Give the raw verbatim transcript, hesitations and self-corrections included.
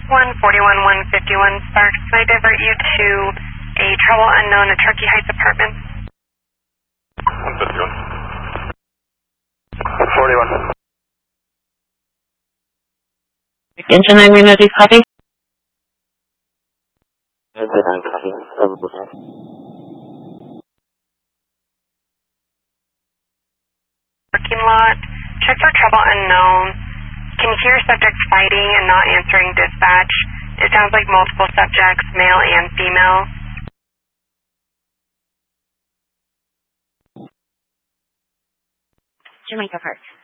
one forty-one, one fifty-one Sparks. Can I divert you to a trouble unknown at Turkey Heights Apartments? one fifty-one. forty-one. Engine nine Reno, do copy? Engine nine copy. Parking lot. Check for trouble unknown. Can hear subjects fighting and not answering dispatch. It sounds like multiple subjects, male and female. Jamaica Park.